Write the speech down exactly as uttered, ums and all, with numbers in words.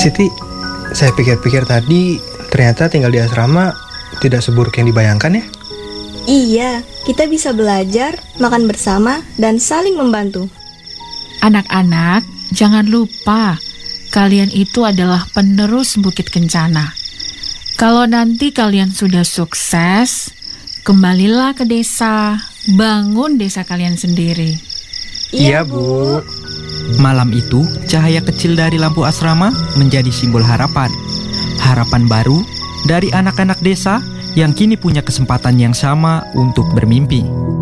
Siti, saya pikir-pikir tadi ternyata tinggal di asrama tidak seburuk yang dibayangkan ya. Iya, kita bisa belajar, makan bersama, dan saling membantu. Anak-anak, jangan lupa, kalian itu adalah penerus Bukit Kencana. Kalau nanti kalian sudah sukses, kembalilah ke desa, bangun desa kalian sendiri. Iya, Bu. Malam itu, cahaya kecil dari lampu asrama menjadi simbol harapan. Harapan baru dari anak-anak desa yang kini punya kesempatan yang sama untuk bermimpi.